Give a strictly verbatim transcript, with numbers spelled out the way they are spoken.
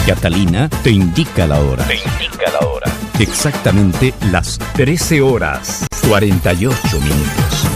Catalina te indica la hora. Te indica la hora. Exactamente las trece horas, cuarenta y ocho minutos.